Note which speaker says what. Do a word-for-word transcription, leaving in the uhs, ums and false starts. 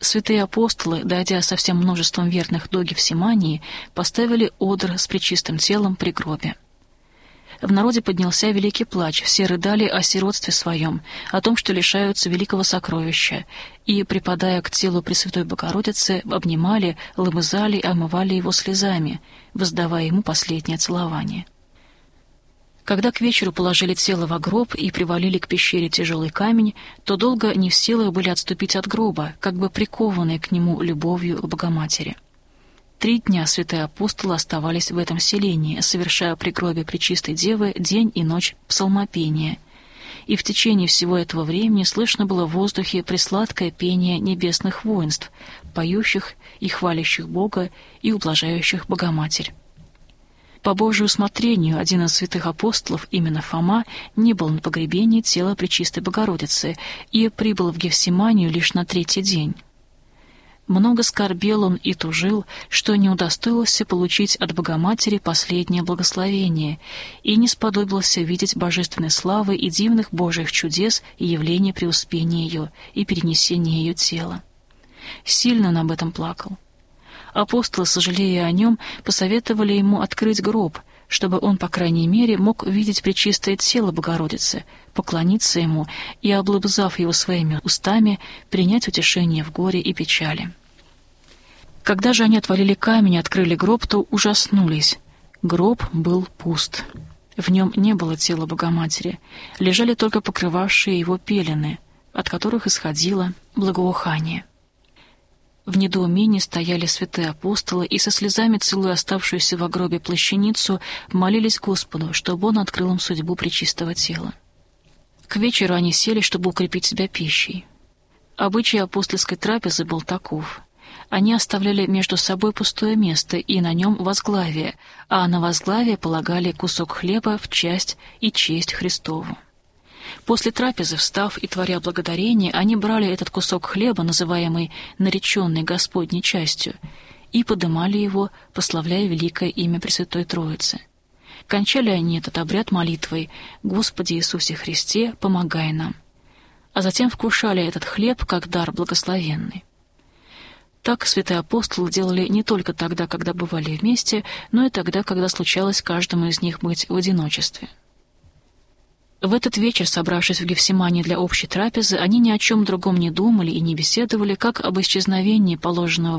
Speaker 1: святые апостолы, дойдя со всем множеством верных до Гефсимании, поставили одр с пречистым телом при гробе. В народе поднялся великий плач, все рыдали о сиротстве своем, о том, что лишаются великого сокровища, и, припадая к телу Пресвятой Богородицы, обнимали, лобызали и омывали его слезами, воздавая ему последнее целование. Когда к вечеру положили тело во гроб и привалили к пещере тяжелый камень, то долго не в силах были отступить от гроба, как бы прикованные к нему любовью к Богоматери. Три дня святые апостолы оставались в этом селении, совершая при гробе Пречистой Девы день и ночь псалмопения, и в течение всего этого времени слышно было в воздухе пресладкое пение небесных воинств, поющих и хвалящих Бога и ублажающих Богоматерь. По Божию усмотрению один из святых апостолов, именно Фома, не был на погребении тела Пречистой Богородицы и прибыл в Гефсиманию лишь на третий день. Много скорбел он и тужил, что не удостоился получить от Богоматери последнее благословение и не сподобился видеть божественной славы и дивных Божьих чудес и явлений преуспения ее и перенесения ее тела. Сильно он об этом плакал. Апостолы, сожалея о нем, посоветовали ему открыть гроб, чтобы он, по крайней мере, мог видеть пречистое тело Богородицы, поклониться ему и, облобызав его своими устами, принять утешение в горе и печали. Когда же они отвалили камень и открыли гроб, то ужаснулись. Гроб был пуст. В нем не было тела Богоматери, лежали только покрывавшие его пелены, от которых исходило благоухание. В недоумении стояли святые апостолы и со слезами, целуя оставшуюся во гробе плащаницу, молились Господу, чтобы Он открыл им судьбу пречистого тела. К вечеру они сели, чтобы укрепить себя пищей. Обычай апостольской трапезы был таков. Они оставляли между собой пустое место и на нем возглавие, а на возглавие полагали кусок хлеба в часть и честь Христову. После трапезы, встав и творя благодарение, они брали этот кусок хлеба, называемый нареченной Господней частью, и подымали его, прославляя великое имя Пресвятой Троицы. Кончали они этот обряд молитвой «Господи Иисусе Христе, помогай нам», а затем вкушали этот хлеб как дар благословенный. Так святые апостолы делали не только тогда, когда бывали вместе, но и тогда, когда случалось каждому из них быть в одиночестве. В этот вечер, собравшись в Гефсимании для общей трапезы, они ни о чем другом не думали и не беседовали, как об исчезновении положенного